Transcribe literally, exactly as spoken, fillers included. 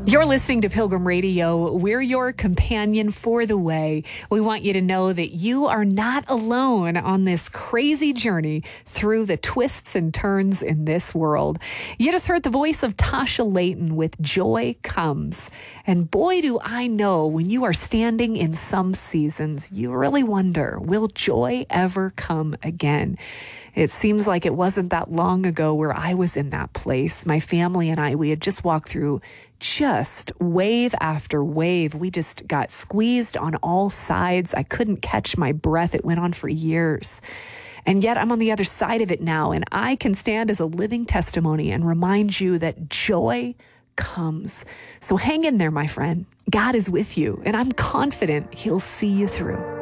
You're listening to Pilgrim Radio. We're your companion for the way. We want you to know that you are not alone on this crazy journey through the twists and turns in this world. You just heard the voice of Tasha Layton with Joy Comes. And boy, do I know when you are standing in some seasons, you really wonder, will joy ever come again? It seems like it wasn't that long ago where I was in that place. My family and I, we had just walked through just wave after wave. We just got squeezed on all sides. I couldn't catch my breath. It went on for years. And yet I'm on the other side of it now, and I can stand as a living testimony and remind you that joy comes. So hang in there, my friend. God is with you, and I'm confident He'll see you through.